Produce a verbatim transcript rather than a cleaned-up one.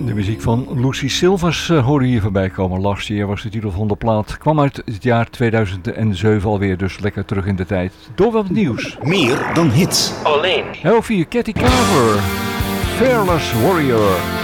De muziek van Lucy Silvers uh, hoorde hier voorbij komen. Last Year was de titel van de plaat. Kwam uit het jaar tweeduizend zeven alweer, dus lekker terug in de tijd. Door wat nieuws. Meer dan hits. Alleen. L vier Cathy Carver. Fearless Warrior.